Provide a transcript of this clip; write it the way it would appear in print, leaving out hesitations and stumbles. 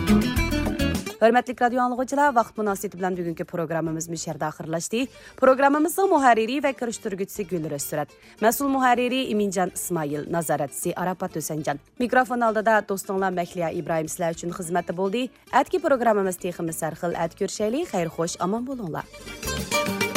Hörmətli radio anlıqçılar, vaxt münasibəti bilan bugünkü proqramımız müşərdə axırlaşdı. Proqramımızın mühərriri və kirişdirgüçüsü Gülür Özsürət, məsul mühərriri İmincan İsmail, nazarətçisi Arafat Ösəncan. Mikrofon aldida dostunlar Məkliya İbrahim sizlər üçün xidmətdə boldu. Ətki proqramımız teximiz sərxil ət görüşəli, xeyir xoş, aman bolunlar.